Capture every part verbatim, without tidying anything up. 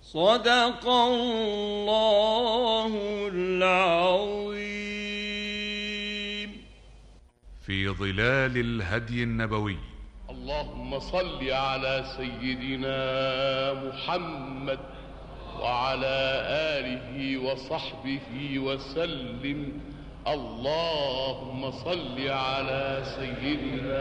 صدق الله العظيم. في ظلال الهدي النبوي. اللهم صل على سيدنا محمد وعلى آله وصحبه وسلم. اللهم صل على سيدنا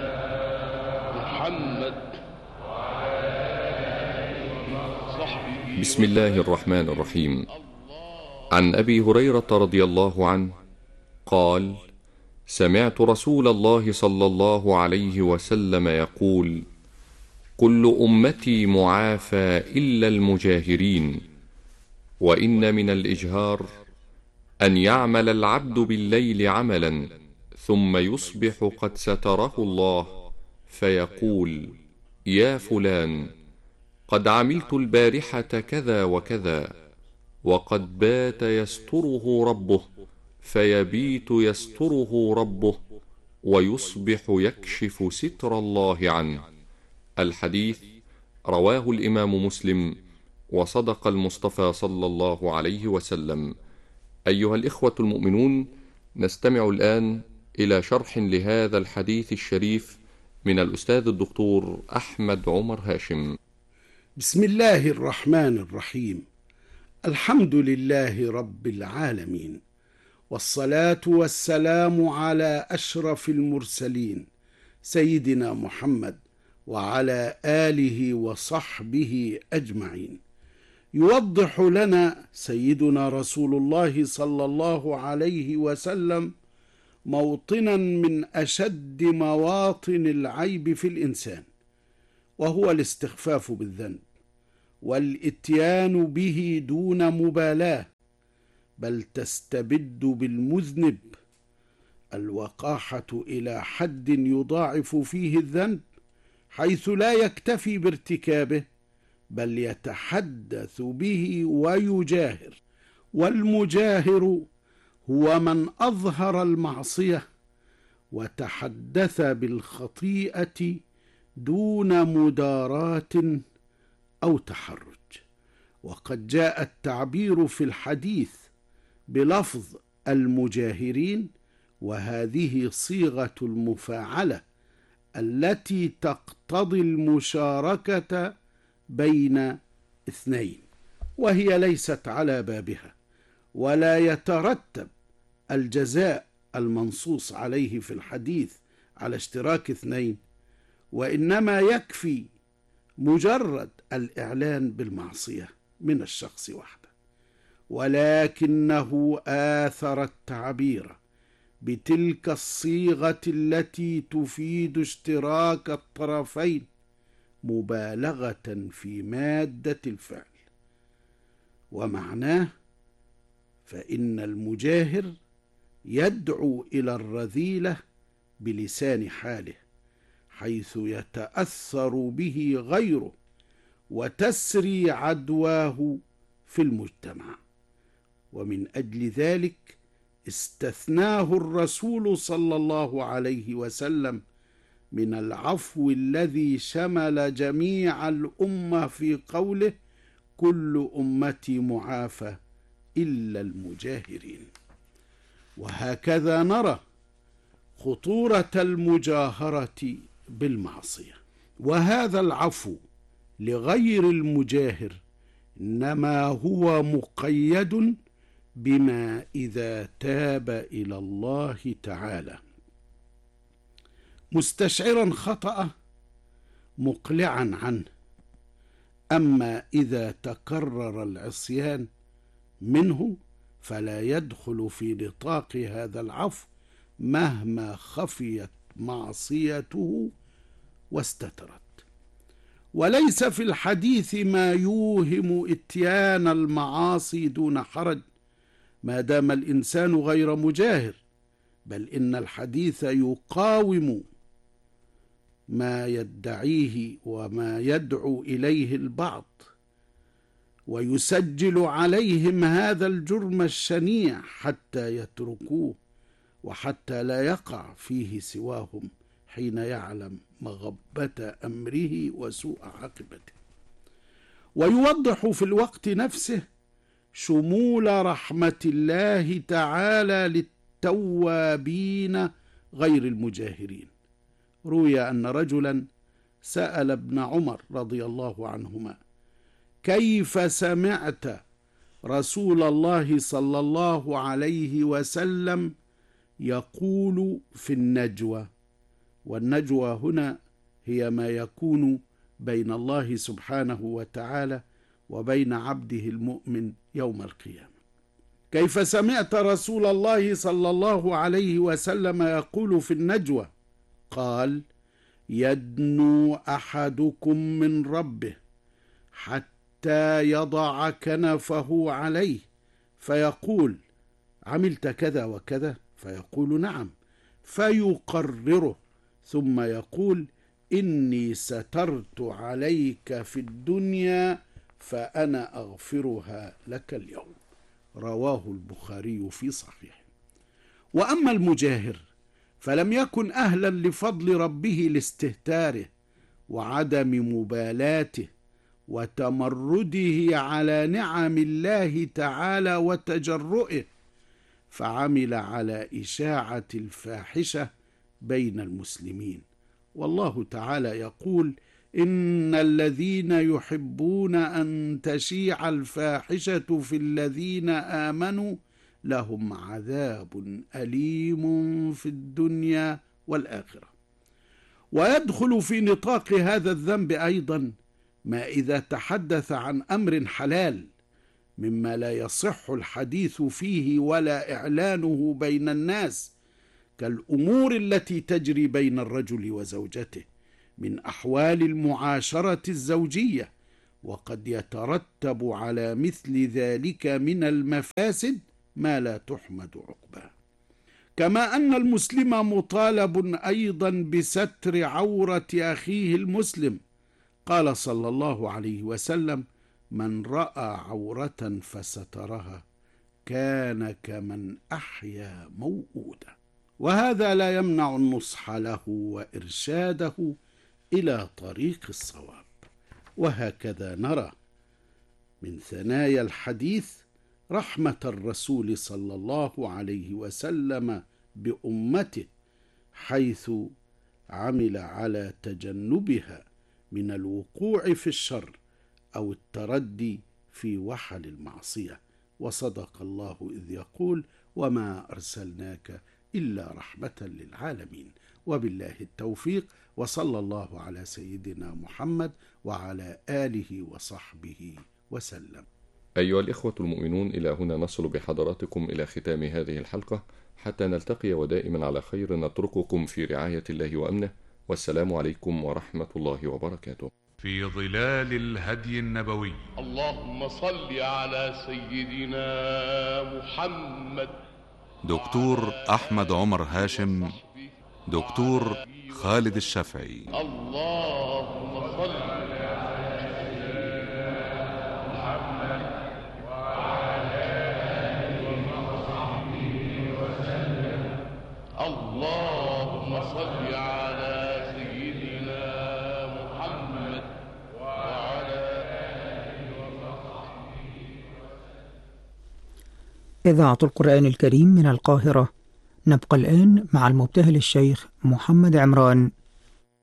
محمد وعلى آله وصحبه. بسم الله الرحمن الرحيم. عن أبي هريرة رضي الله عنه قال: سمعت رسول الله صلى الله عليه وسلم يقول: كل أمتي معافى إلا المجاهرين. وإن من الإجهار أن يعمل العبد بالليل عملا ثم يصبح قد ستره الله فيقول: يا فلان، قد عملت البارحة كذا وكذا، وقد بات يستره ربه، فيبيت يستره ربه، ويصبح يكشف ستر الله عنه. الحديث رواه الإمام مسلم، وصدق المصطفى صلى الله عليه وسلم. أيها الإخوة المؤمنون، نستمع الآن إلى شرح لهذا الحديث الشريف من الأستاذ الدكتور أحمد عمر هاشم. بسم الله الرحمن الرحيم. الحمد لله رب العالمين، والصلاة والسلام على أشرف المرسلين سيدنا محمد وعلى آله وصحبه أجمعين. يوضح لنا سيدنا رسول الله صلى الله عليه وسلم موطنا من أشد مواطن العيب في الإنسان، وهو الاستخفاف بالذنب والإتيان به دون مبالاة، بل تستبد بالمذنب الوقاحة إلى حد يضاعف فيه الذنب، حيث لا يكتفي بارتكابه بل يتحدث به ويجاهر. والمجاهر هو من أظهر المعصية وتحدث بالخطيئة دون مداراة أو تحرج. وقد جاء التعبير في الحديث بلفظ المجاهرين، وهذه صيغة المفاعلة التي تقتضي المشاركة بين اثنين، وهي ليست على بابها، ولا يترتب الجزاء المنصوص عليه في الحديث على اشتراك اثنين، وإنما يكفي مجرد الإعلان بالمعصية من الشخص وحده. ولكنه آثر التعبير بتلك الصيغة التي تفيد اشتراك الطرفين مبالغة في مادة الفعل. ومعناه فإن المجاهر يدعو إلى الرذيلة بلسان حاله، حيث يتأثر به غيره وتسري عدواه في المجتمع. ومن أجل ذلك استثناه الرسول صلى الله عليه وسلم من العفو الذي شمل جميع الأمة في قوله: كل أمتي معافى إلا المجاهرين. وهكذا نرى خطورة المجاهرة بالمعصية. وهذا العفو لغير المجاهر إنما هو مقيد بما إذا تاب إلى الله تعالى مستشعرا خطأه مقلعا عنه. أما إذا تكرر العصيان منه فلا يدخل في نطاق هذا العفو مهما خفيت معصيته واستترت. وليس في الحديث ما يوهم اتيان المعاصي دون حرج ما دام الإنسان غير مجاهر، بل إن الحديث يقاوم ما يدعيه وما يدعو إليه البعض، ويسجل عليهم هذا الجرم الشنيع حتى يتركوه، وحتى لا يقع فيه سواهم حين يعلم مغبة أمره وسوء عاقبته. ويوضح في الوقت نفسه شمول رحمة الله تعالى للتوابين غير المجاهرين. روي أن رجلا سأل ابن عمر رضي الله عنهما: كيف سمعت رسول الله صلى الله عليه وسلم يقول في النجوى؟ والنجوى هنا هي ما يكون بين الله سبحانه وتعالى وبين عبده المؤمن يوم القيامة. كيف سمعت رسول الله صلى الله عليه وسلم يقول في النجوى؟ قال: يدنو أحدكم من ربه حتى يضع كنفه عليه فيقول: عملت كذا وكذا؟ فيقول: نعم. فيقرره ثم يقول: إني سترت عليك في الدنيا فأنا أغفرها لك اليوم. رواه البخاري في صحيحه. وأما المجاهر فلم يكن أهلا لفضل ربه لاستهتاره وعدم مبالاته وتمرده على نعم الله تعالى وتجرؤه، فعمل على إشاعة الفاحشة بين المسلمين. والله تعالى يقول: إن الذين يحبون أن تشيع الفاحشة في الذين آمنوا لهم عذاب أليم في الدنيا والآخرة. ويدخل في نطاق هذا الذنب أيضا ما إذا تحدث عن أمر حلال مما لا يصح الحديث فيه ولا إعلانه بين الناس، كالأمور التي تجري بين الرجل وزوجته من أحوال المعاشرة الزوجية، وقد يترتب على مثل ذلك من المفاسد ما لا تحمد عقباه. كما أن المسلم مطالب أيضا بستر عورة أخيه المسلم. قال صلى الله عليه وسلم: من رأى عورة فسترها كان كمن أحيا موؤودا. وهذا لا يمنع النصح له وإرشاده إلى طريق الصواب. وهكذا نرى من ثنايا الحديث رحمة الرسول صلى الله عليه وسلم بأمته، حيث عمل على تجنبها من الوقوع في الشر أو التردي في وحل المعصية. وصدق الله إذ يقول: وما أرسلناك إلا رحمة للعالمين. وبالله التوفيق، وصلى الله على سيدنا محمد وعلى آله وصحبه وسلم. أيها الإخوة المؤمنون، إلى هنا نصل بحضراتكم إلى ختام هذه الحلقة، حتى نلتقي ودائما على خير نترككم في رعاية الله وأمنه، والسلام عليكم ورحمة الله وبركاته. في ظلال الهدي النبوي. اللهم صل على سيدنا محمد. دكتور أحمد عمر هاشم، دكتور خالد الشافعي. اللهم صل على سيدنا محمد وعلى آله وصحبه وسلم. اللهم صل على سيدنا محمد وعلى آله وصحبه وسلم. إذاعة القرآن الكريم من القاهرة. نبقى الآن مع المبتهل الشيخ محمد عمران.